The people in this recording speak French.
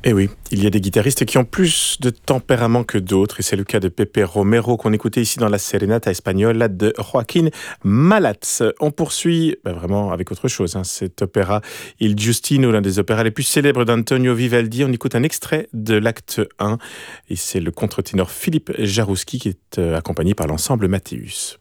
Eh oui, il y a des guitaristes qui ont plus de tempérament que d'autres, et c'est le cas de Pepe Romero qu'on écoutait ici dans la Serenata Española de Joaquín Malatz. On poursuit vraiment avec autre chose, cet opéra Il Giustino, l'un des opéras les plus célèbres d'Antonio Vivaldi. On écoute un extrait de l'acte 1, et c'est le contre-ténor Philippe Jarouski qui est accompagné par l'ensemble Mathéus.